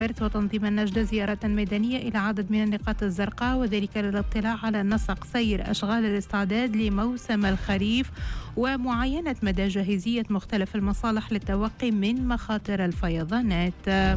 وتنظيم النجدة زيارة ميدانية إلى عدد من النقاط الزرقاء، وذلك للاطلاع على نسق سير أشغال الاستعداد لموسم الخريف ومعاينة مدى جاهزية مختلف المصالح للتوقي من مخاطر الفيضانات.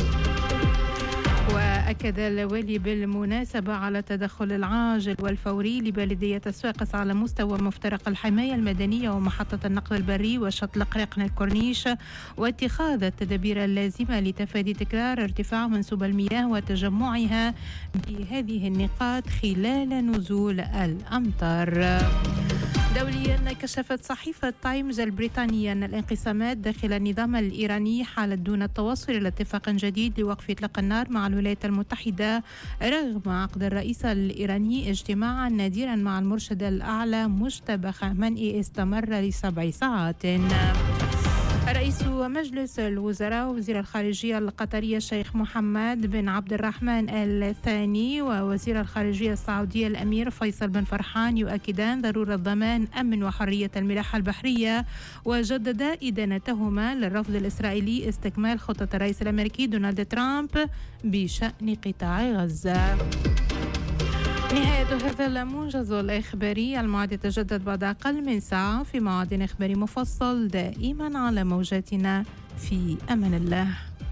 وأكد الوالي بالمناسبة على التدخل العاجل والفوري لبلدية السواقس على مستوى مفترق الحماية المدنية ومحطة النقل البري وشط قرقن الكورنيش، واتخاذ التدابير اللازمة لتفادي تكرار ارتفاع منسوب المياه وتجمعها بهذه النقاط خلال نزول الأمطار. دوليا، كشفت صحيفة تايمز البريطانية أن الانقسامات داخل النظام الإيراني حالت دون التوصل إلى اتفاق جديد لوقف إطلاق النار مع الولايات المتحدة، رغم عقد الرئيس الإيراني اجتماعا نادرا مع المرشد الأعلى مجتبى خامنئي استمر ل7 ساعات. رئيس مجلس الوزراء ووزير الخارجية القطرية الشيخ محمد بن عبد الرحمن الثاني ووزير الخارجية السعودية الأمير فيصل بن فرحان يؤكدان ضرورة ضمان أمن وحرية الملاحة البحرية، وجددا إدانتهما للرفض الإسرائيلي استكمال خطة الرئيس الأمريكي دونالد ترامب بشأن قطاع غزة. نهاية هذا الموجز الإخباري، الموعد يتجدد بعد أقل من ساعة في موعد إخباري مفصل دائما على موجاتنا. في أمان الله.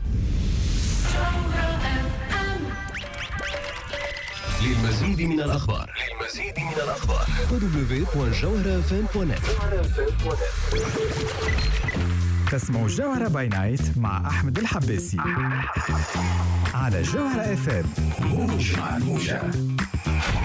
للمزيد من الأخبار www.jawharafm.net. تسمعوا الجوهرة باي نايت مع أحمد الحباسي على جوهرة FM. موجة.